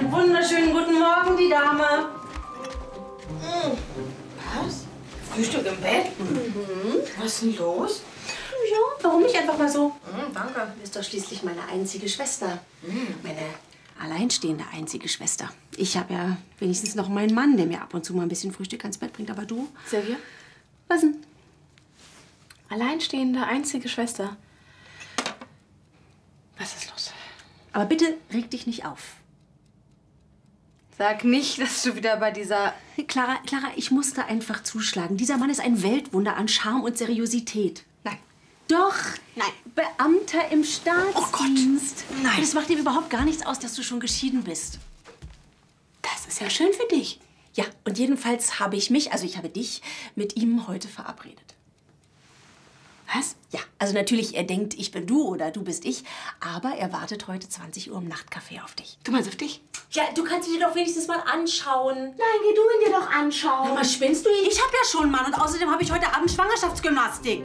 Einen wunderschönen guten Morgen, die Dame. Was? Frühstück im Bett? Mhm. Was ist denn los? Ja, warum nicht einfach mal so? Danke. Du bist doch schließlich meine einzige Schwester. Meine alleinstehende einzige Schwester. Ich habe ja wenigstens noch meinen Mann, der mir ab und zu mal ein bisschen Frühstück ans Bett bringt. Aber du? Silvia? Was denn? Alleinstehende, einzige Schwester. Was ist los? Aber bitte reg dich nicht auf. Sag nicht, dass du wieder bei dieser... Clara, ich musste einfach zuschlagen. Dieser Mann ist ein Weltwunder an Charme und Seriosität. Nein. Doch. Nein. Beamter im Staatsdienst. Oh Gott. Nein. Und es macht ihm überhaupt gar nichts aus, dass du schon geschieden bist. Das ist ja schön für dich. Ja, und jedenfalls habe ich habe dich mit ihm heute verabredet. Was? Ja, also natürlich, er denkt, ich bin du oder du bist ich, aber er wartet heute 20 Uhr im Nachtcafé auf dich. Du meinst auf dich? Ja, du kannst ihn dir doch wenigstens mal anschauen. Nein, geh du ihn dir doch anschauen. Sag mal, spinnst du? Ich habe ja schon einen Mann und außerdem habe ich heute Abend Schwangerschaftsgymnastik.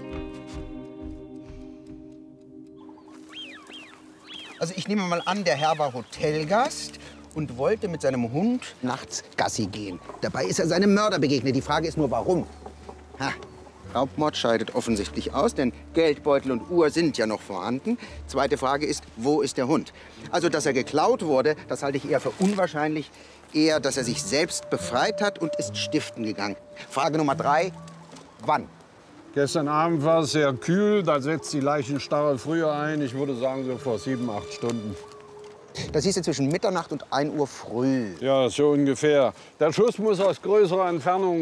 Also ich nehme mal an, der Herr war Hotelgast und wollte mit seinem Hund nachts Gassi gehen. Dabei ist er seinem Mörder begegnet. Die Frage ist nur, warum? Ha. Raubmord scheidet offensichtlich aus, denn Geldbeutel und Uhr sind ja noch vorhanden. Zweite Frage ist, wo ist der Hund? Also, dass er geklaut wurde, das halte ich eher für unwahrscheinlich. Eher, dass er sich selbst befreit hat und ist stiften gegangen. Frage Nummer 3, wann? Gestern Abend war es sehr kühl, da setzt die Leichenstarre früher ein. Ich würde sagen, so vor 7, 8 Stunden. Das hieß zwischen Mitternacht und 1 Uhr früh. Ja, so ungefähr. Der Schuss muss aus größerer Entfernung